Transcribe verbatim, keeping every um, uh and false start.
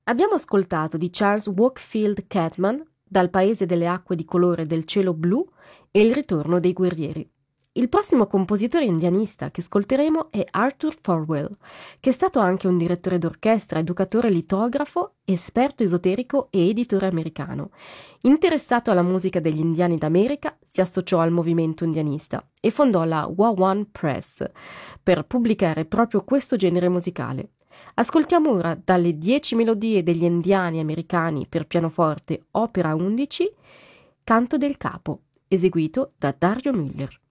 Abbiamo ascoltato di Charles Wakefield Catman Dal paese delle acque di colore del cielo blu e Il ritorno dei guerrieri. Il prossimo compositore indianista che ascolteremo è Arthur Thorwell, che è stato anche un direttore d'orchestra, educatore litografo, esperto esoterico e editore americano. Interessato alla musica degli indiani d'America, si associò al movimento indianista e fondò la Wawan Press per pubblicare proprio questo genere musicale. Ascoltiamo ora dalle dieci melodie degli indiani americani per pianoforte, opera undici, Canto del Capo, eseguito da Dario Müller.